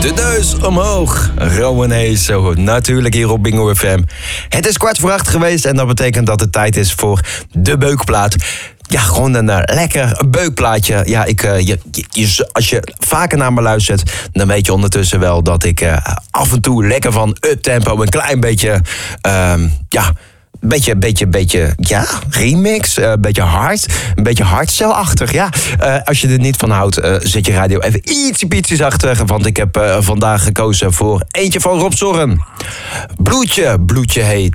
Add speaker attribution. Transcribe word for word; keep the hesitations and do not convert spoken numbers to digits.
Speaker 1: De neus omhoog. Rowan Hayes, zo natuurlijk hier op Bingo F M. Het is kwart voor acht geweest en dat betekent dat het tijd is voor de beukplaat. Ja, gewoon een uh, lekker beukplaatje. Ja, ik, uh, je, je, als je vaker naar me luistert, dan weet je ondertussen wel dat ik uh, af en toe lekker van uptempo een klein beetje, uh, ja... Een beetje, beetje, beetje, ja, remix, een uh, beetje hard, een beetje hardstyle-achtig, ja. Uh, als je er niet van houdt, uh, zet je radio even ietsie pietjes achter, want ik heb uh, vandaag gekozen voor eentje van Rob Zorn. Bloedje, bloedje heet